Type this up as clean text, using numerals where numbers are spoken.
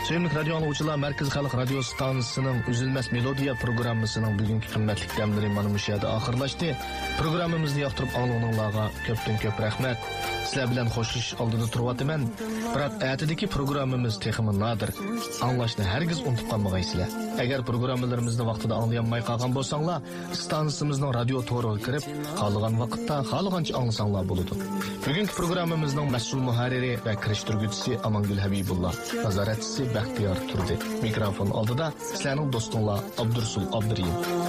Sevimli radyo anlıqçılar, Merkez Xalq Radio Stansiyasının Üzülməz Melodiya programmasının bugünkü qimmatli dəmləri mana bu yerdə axırlaşdı. Programımızı yaxtırıb anlığınlarga köpdən-köp rəhmət. Sizlər bilan xoşluş aldığında turvatıman. Biroq ətidəki programımız texmi nadir. Anlaşını hərgiz unutub qalmağaysızlar. Əgər proqramlarımızı vaxtida anlayanmay qalğan bolsanglar, stansiyamızın radio toruğa kirib, qalğan vaqtda qalğanca anlasanglar boludu. Bugünkü proqramımızın məsul muharriri və kirişdirgüçüsü Amangül Habibullah, nazaratçısı Baxtiyar Turdi. Mikrofon aldıda sizlərning dostunlar Abdursul Abduriyim.